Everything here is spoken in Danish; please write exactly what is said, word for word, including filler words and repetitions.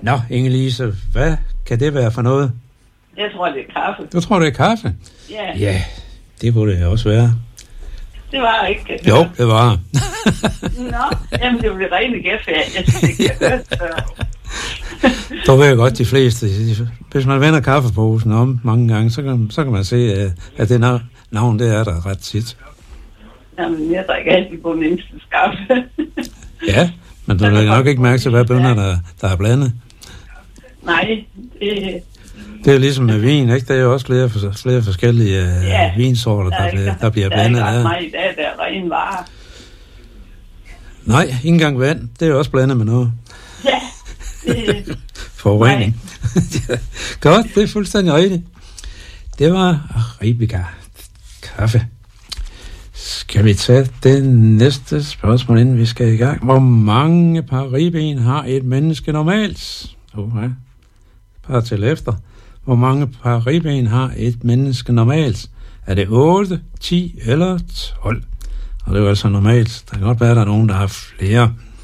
Nå, Inge-Lise, hvad kan det være for noget? Jeg tror, det er kaffe. Du tror, det er kaffe? Ja. Ja, det burde det også være. Det var ikke. Jo, det var. Nå, jamen det blev rene gæffe. Jeg synes ikke, jeg hørte før. Du ved godt, de fleste, hvis man vender kaffeposen om mange gange, så kan, så kan man se, at det navn, det er der ret tit. Jamen, jeg drikker altid på mindste skaffe. Ja, men du lægger nok ikke mærke til, hvad bønner, der, der er blandet. Nej, det... Det er ligesom med vin, ikke? Der er jo også flere, flere forskellige ja, vinsorter, der, der, bliver, der bliver blandet. Der er ikke der. meget i dag, der er ren vare. Nej, ikke engang vand. Det er jo også blandet med noget. Ja, det... Forurening. Godt, det er fuldstændig rigtigt. Det var Arabica kaffe. Skal vi tage den næste spørgsmål, inden vi skal i gang? Hvor mange par ribben har et menneske normalt? Okay. Par til efter. Hvor mange par ribben har et menneske normalt? Er det otte, ti eller tolv? Og det er jo altså normalt. Der kan godt være, at der er nogen, der har flere.